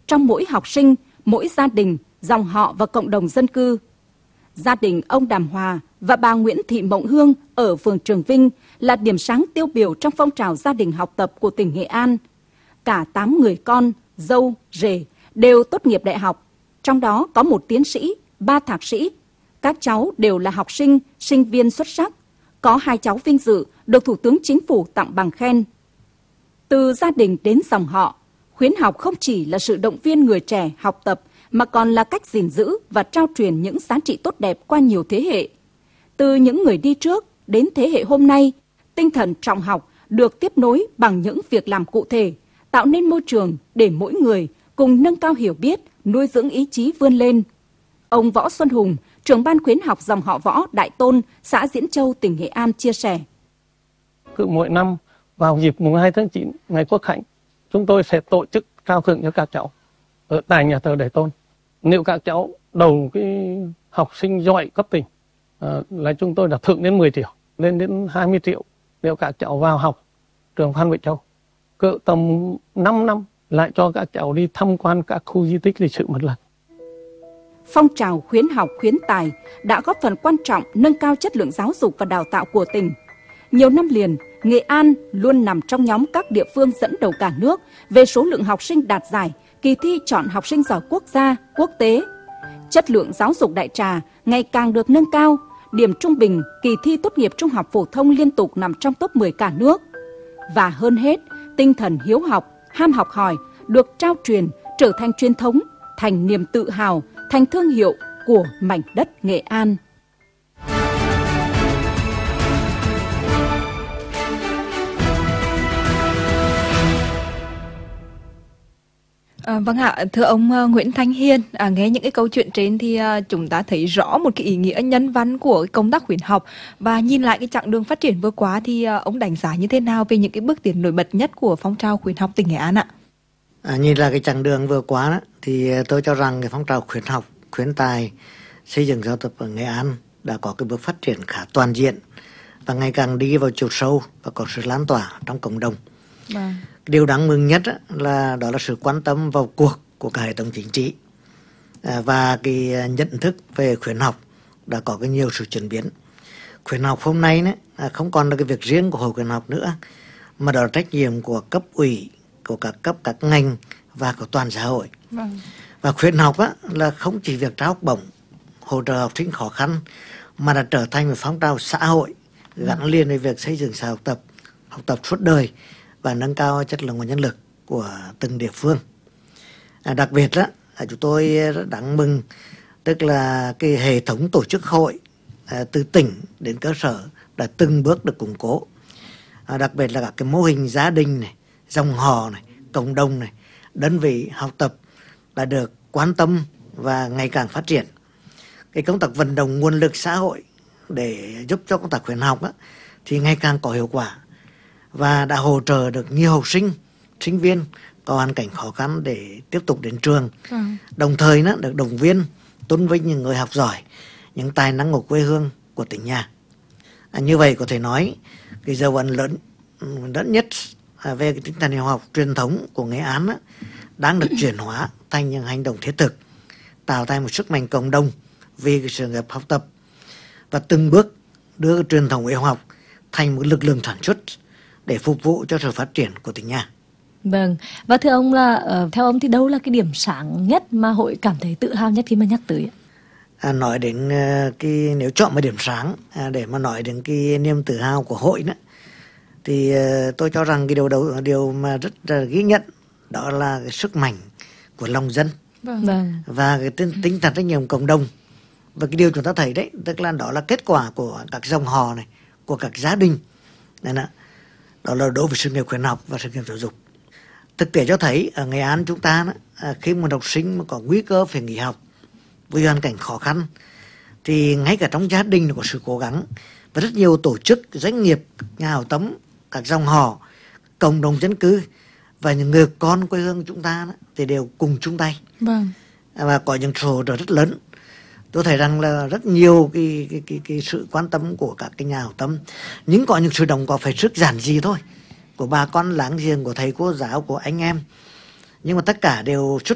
trong mỗi học sinh, mỗi gia đình, dòng họ và cộng đồng dân cư. Gia đình ông Đàm Hòa và bà Nguyễn Thị Mộng Hương ở phường Trường Vinh là điểm sáng tiêu biểu trong phong trào gia đình học tập của tỉnh Nghệ An. Cả 8 người con, dâu, rể đều tốt nghiệp đại học, trong đó có 1 tiến sĩ, 3 thạc sĩ. Các cháu đều là học sinh, sinh viên xuất sắc. Có 2 cháu vinh dự được Thủ tướng Chính phủ tặng bằng khen. Từ gia đình đến dòng họ, khuyến học không chỉ là sự động viên người trẻ học tập mà còn là cách gìn giữ và trao truyền những giá trị tốt đẹp qua nhiều thế hệ. Từ những người đi trước đến thế hệ hôm nay, tinh thần trọng học được tiếp nối bằng những việc làm cụ thể, tạo nên môi trường để mỗi người cùng nâng cao hiểu biết, nuôi dưỡng ý chí vươn lên. Ông Võ Xuân Hùng, trưởng ban khuyến học dòng họ Võ Đại Tôn, xã Diễn Châu, tỉnh Nghệ An chia sẻ. Cứ mỗi năm vào dịp mùng 2 tháng 9, ngày Quốc khánh, chúng tôi sẽ tổ chức trao thưởng cho các cháu ở tại nhà thờ Đại Tôn. Nếu các cháu đầu cái học sinh giỏi cấp tỉnh là chúng tôi đã thưởng đến 10 triệu, lên đến 20 triệu nếu các cháu vào học trường Phan Bội Châu. Cỡ tầm 5 năm lại cho các cháu đi tham quan các khu di tích lịch sử một lần. Phong trào khuyến học khuyến tài đã góp phần quan trọng nâng cao chất lượng giáo dục và đào tạo của tỉnh. Nhiều năm liền, Nghệ An luôn nằm trong nhóm các địa phương dẫn đầu cả nước về số lượng học sinh đạt giải kỳ thi chọn học sinh giỏi quốc gia, quốc tế. Chất lượng giáo dục đại trà ngày càng được nâng cao, điểm trung bình kỳ thi tốt nghiệp trung học phổ thông liên tục nằm trong top 10 cả nước. Và hơn hết, tinh thần hiếu học, ham học hỏi được trao truyền trở thành truyền thống, thành niềm tự hào, thành thương hiệu của mảnh đất Nghệ An. Vâng ạ, thưa ông Nguyễn Thanh Hiên, nghe những cái câu chuyện trên thì chúng ta thấy rõ một cái ý nghĩa nhân văn của công tác khuyến học, và nhìn lại cái chặng đường phát triển vừa qua thì ông đánh giá như thế nào về những cái bước tiến nổi bật nhất của phong trào khuyến học tỉnh Nghệ An ạ? Nhìn lại cái chặng đường vừa qua đó, thì tôi cho rằng cái phong trào khuyến học, khuyến tài, xây dựng giáo tập ở Nghệ An đã có cái bước phát triển khá toàn diện và ngày càng đi vào chiều sâu và có sự lan tỏa trong cộng đồng. Vâng. Điều đáng mừng nhất đó là sự quan tâm vào cuộc của cả hệ thống chính trị và cái nhận thức về khuyến học đã có cái nhiều sự chuyển biến. Khuyến học hôm nay không còn là cái việc riêng của hội khuyến học nữa, mà đó là trách nhiệm của cấp ủy, của các cấp, các ngành và của toàn xã hội. Vâng. Và khuyến học là không chỉ việc trao học bổng, hỗ trợ học sinh khó khăn, mà đã trở thành một phong trào xã hội gắn liền với việc xây dựng xã hội học tập suốt đời và nâng cao chất lượng nguồn nhân lực của từng địa phương. Đặc biệt chúng tôi rất đáng mừng, tức là cái hệ thống tổ chức hội từ tỉnh đến cơ sở đã từng bước được củng cố. Đặc biệt là các cái mô hình gia đình này, dòng họ này, cộng đồng này, đơn vị học tập đã được quan tâm và ngày càng phát triển. Cái công tác vận động nguồn lực xã hội để giúp cho công tác khuyến học thì ngày càng có hiệu quả và đã hỗ trợ được nhiều học sinh, sinh viên có hoàn cảnh khó khăn để tiếp tục đến trường. Đồng thời được động viên, tôn vinh những người học giỏi, những tài năng của quê hương, của tỉnh nhà. Như vậy có thể nói cái dấu ấn lớn nhất về cái tinh thần hiếu học truyền thống của Nghệ An đang được chuyển hóa thành những hành động thiết thực, tạo thành một sức mạnh cộng đồng vì cái sự nghiệp học tập và từng bước đưa cái truyền thống hiếu học thành một lực lượng sản xuất để phục vụ cho sự phát triển của tỉnh nhà. Vâng, và thưa ông là theo ông thì đâu là cái điểm sáng nhất mà hội cảm thấy tự hào nhất khi mà nhắc tới? Nói đến nếu chọn một điểm sáng để mà nói đến cái niềm tự hào của hội thì tôi cho rằng cái điều mà rất là ghi nhận đó là cái sức mạnh của lòng dân. Vâng. Và cái tinh thần trách nhiệm cộng đồng. Và cái điều chúng ta thấy đấy, tức là đó là kết quả của các dòng họ này, của các gia đình. Đó là đối với sự nghiệp khuyến học và sự nghiệp giáo dục. Thực tế cho thấy ở Nghệ An chúng ta khi một học sinh mà có nguy cơ phải nghỉ học với hoàn cảnh khó khăn thì ngay cả trong gia đình có sự cố gắng và rất nhiều tổ chức, doanh nghiệp, nhà hảo tâm, các dòng họ, cộng đồng dân cư và những người con quê hương chúng ta thì đều cùng chung tay. Vâng. Và có những sự hỗ trợ rất lớn. Tôi thấy rằng là rất nhiều cái sự quan tâm của các cái nhà hảo tâm, nhưng có những sự đóng góp phải rất giản dị thôi, của bà con láng giềng, của thầy cô giáo, của anh em, nhưng mà tất cả đều xuất